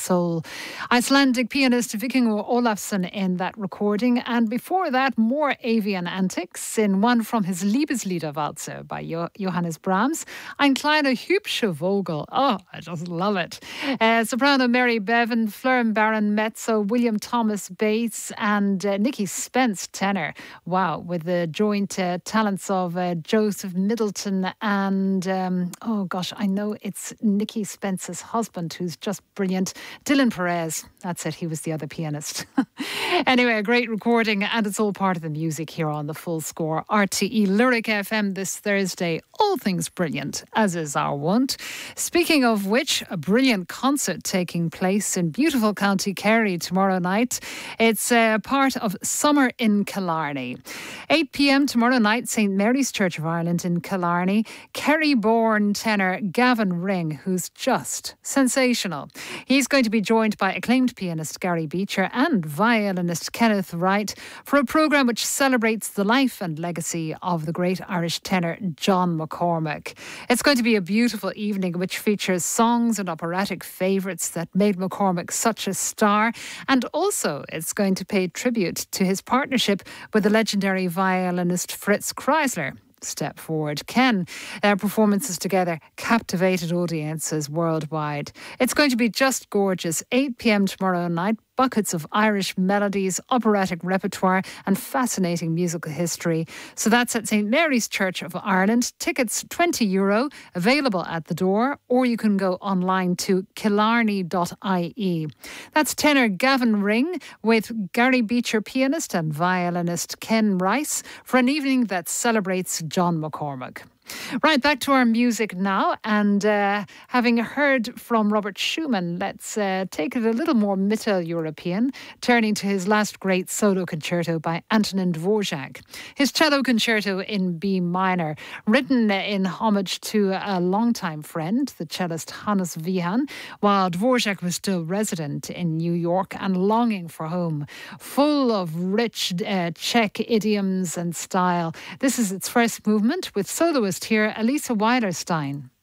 soul. Icelandic pianist Vikingur Olafsson in that recording, and before that, more avian antics in one from his Liebeslieder Walzer by Johannes Brahms. Ein kleiner hübscher Vogel. Oh, I just love it. Soprano Mary Bevan, Fleur Baron mezzo, William Thomas bass, and Nicky Spence tenor. Wow, with the joint talents of Joseph Middleton and, I know it's Nicky Spence's husband who's just brilliant. Dylan Perez. That's it, he was the other pianist. Anyway, a great recording, and it's all part of the music here on The Full Score. RTE Lyric FM this Thursday. All things brilliant, as is our wont. Speaking of which, a brilliant concert taking place in beautiful County Kerry tomorrow night. It's part of Summer in Killarney. 8 p.m. tomorrow night, St Mary's Church of Ireland in Killarney. Kerry-born tenor Gavin Ring, who's just sensational. He's going to be joined by acclaimed pianist Gary Beecher and violinist Kenneth Wright for a programme which celebrates the life and legacy of the great Irish tenor John McCormack. It's going to be a beautiful evening which features songs and operatic favourites that made McCormack such a star, and also it's going to pay tribute to his partnership with the legendary violinist Fritz Kreisler. Step Forward. Ken, their performances together captivated audiences worldwide. It's going to be just gorgeous. 8 p.m. tomorrow night. Buckets of Irish melodies, operatic repertoire and fascinating musical history. So that's at St Mary's Church of Ireland. Tickets €20, available at the door, or you can go online to killarney.ie. That's tenor Gavin Ring with Gary Beecher, pianist, and violinist Ken Rice for an evening that celebrates John McCormack. Right, back to our music now, and having heard from Robert Schumann, let's take it a little more Mittel-European, turning to his last great solo concerto by Antonin Dvorak. His cello concerto in B minor, written in homage to a longtime friend, the cellist Hannes Wiehan, while Dvorak was still resident in New York and longing for home, full of rich Czech idioms and style. This is its first movement with soloist here, Elisa Weilerstein.